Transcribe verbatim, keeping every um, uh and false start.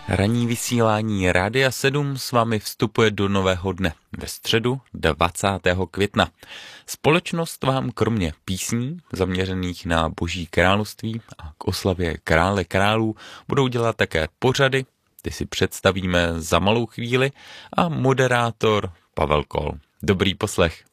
Ranní vysílání Rádia sedm s vámi vstupuje do nového dne ve středu dvacátého května. Společnost vám kromě písní zaměřených na Boží království a k oslavě Krále králů budou dělat také pořady, ty si představíme za malou chvíli, a moderátor Pavel Kol. Dobrý poslech.